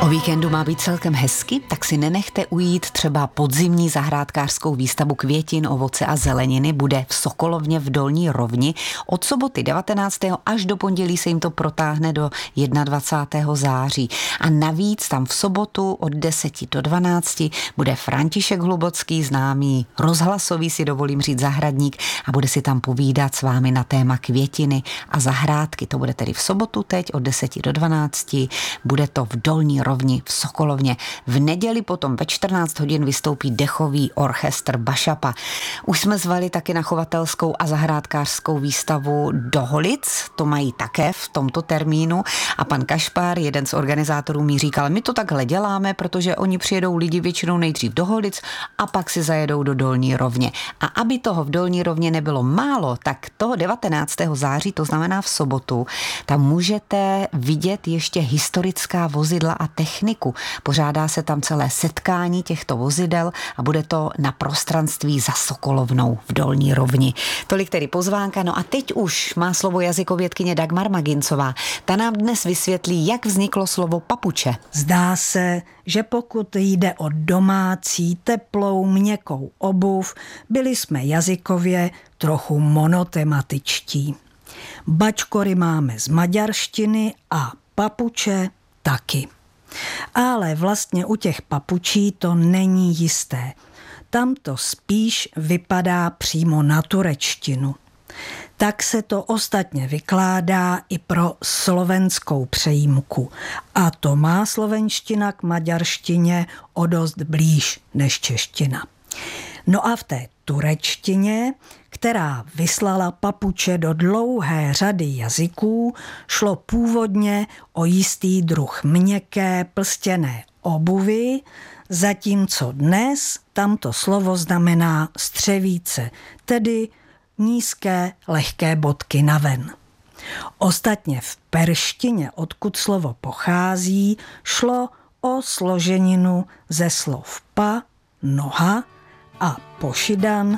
víkendu má být celkem hezky, tak si nenechte ujít třeba podzimní zahrádkářskou výstavu květin, ovoce a zeleniny. Bude v Sokolovně v Dolní Rovni. Od soboty 19. až do pondělí se jim to protáhne do 21. září. A navíc tam v sobotu od 10 do 12 bude František Hlubocký, známý rozhlasový, si dovolím říct, zahradník, a bude si tam povídat s vámi na téma květiny a zahrádky. To bude tedy v sobotu teď od 10 do 12. Bude to v Dolní Rovni v Sokolovně. V neděli potom ve 14 hodin vystoupí dechový orchestr Bašapa. Už jsme zvali taky na chovatelskou a zahrádkářskou výstavu do Holic, to mají také v tomto termínu, a pan Kašpar, jeden z organizátorů, mi říkal, my to takhle děláme, protože oni přijedou lidi většinou nejdřív do Holic a pak si zajedou do Dolní Rovně. A aby toho v Dolní Rovně nebylo málo, tak toho 19. září, to znamená v sobotu, tam můžete vidět ještě historická vozidla a techniku. Pořádá se tam celé setkání těchto vozidel a bude to na prostranství za Sokolovnou v Dolní Rovni. Tolik tedy pozvánka. No a teď už má slovo jazykovědkyně Dagmar Magincová. Ta nám dnes vysvětlí, jak vzniklo slovo papuče. Zdá se, že pokud jde o domácí, teplou, měkkou obuv, byli jsme jazykově trochu monotematičtí. Bačkory máme z maďarštiny a papuče taky. Ale vlastně u těch papučí to není jisté. Tam to spíš vypadá přímo na turečtinu. Tak se to ostatně vykládá i pro slovenskou přejímku. A to má slovenština k maďarštině o dost blíž než čeština. No a v té turečtině, která vyslala papuče do dlouhé řady jazyků, šlo původně o jistý druh měkké plstěné obuvy, zatímco dnes tamto slovo znamená střevíce, tedy nízké, lehké bodky naven. Ostatně v perštině, odkud slovo pochází, šlo o složeninu ze slov pa, noha, a pošidan,